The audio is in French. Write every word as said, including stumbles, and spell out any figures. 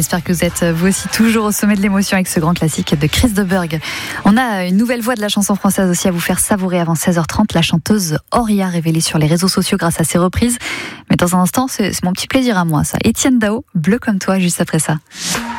espère que vous êtes vous aussi toujours au sommet de l'émotion avec ce grand classique de Chris de Burgh. On a une nouvelle voix de la chanson française aussi à vous faire savourer avant seize heures trente, la chanteuse Auria, révélée sur les réseaux sociaux grâce à ses reprises. Mais dans un instant, c'est, c'est mon petit plaisir à moi ça. Étienne Dao, Bleu comme toi, juste après ça.